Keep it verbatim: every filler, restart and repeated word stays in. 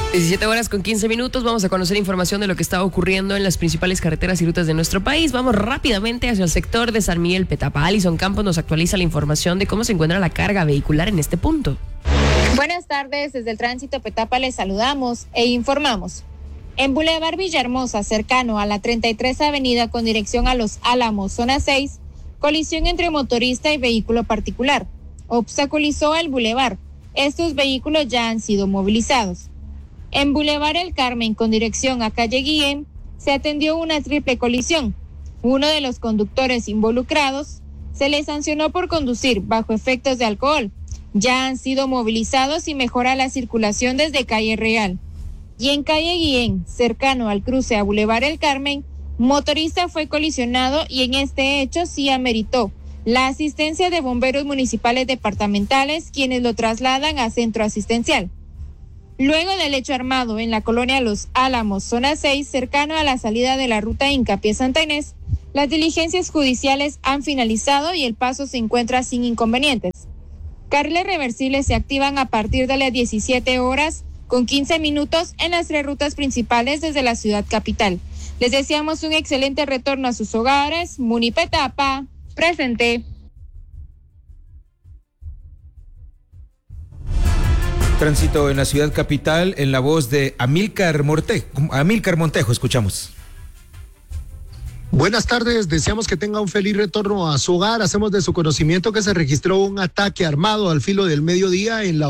diecisiete horas con quince minutos, vamos a conocer información de lo que está ocurriendo en las principales carreteras y rutas de nuestro país. Vamos rápidamente hacia el sector de San Miguel Petapa. Alison Campos nos actualiza la información de cómo se encuentra la carga vehicular en este punto. Buenas tardes, desde el tránsito Petapa les saludamos e informamos. En Boulevard Villahermosa, cercano a la treinta y tres Avenida con dirección a Los Álamos, zona seis, colisión entre motorista y vehículo particular. Obstaculizó el bulevar. Estos vehículos ya han sido movilizados. En Boulevard El Carmen, con dirección a calle Guillén, se atendió una triple colisión. Uno de los conductores involucrados se le sancionó por conducir bajo efectos de alcohol. Ya han sido movilizados y mejora la circulación desde calle Real. Y en calle Guillén, cercano al cruce a Boulevard El Carmen, motorista fue colisionado y en este hecho sí ameritó la asistencia de bomberos municipales departamentales, quienes lo trasladan a centro asistencial. Luego del hecho armado en la colonia Los Álamos, zona seis, cercano a la salida de la ruta Hincapié-Santa Inés, las diligencias judiciales han finalizado y el paso se encuentra sin inconvenientes. Carriles reversibles se activan a partir de las diecisiete horas con quince minutos en las tres rutas principales desde la ciudad capital. Les deseamos un excelente retorno a sus hogares. Muni Petapa, presente. Tránsito en la ciudad capital, en la voz de Amílcar Montejo. Amílcar Montejo, escuchamos. Buenas tardes, deseamos que tenga un feliz retorno a su hogar. Hacemos de su conocimiento que se registró un ataque armado al filo del mediodía en la